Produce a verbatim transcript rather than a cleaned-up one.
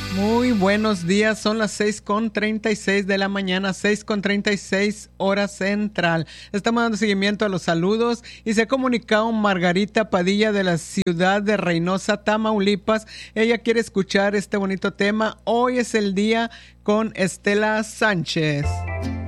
Muy buenos días, son las seis con treinta y seis de la mañana, seis con treinta y seis hora central. Estamos dando seguimiento a los saludos y se ha comunicado Margarita Padilla de la ciudad de Reynosa, Tamaulipas. Ella quiere escuchar este bonito tema. Hoy es el día con Estela Sánchez.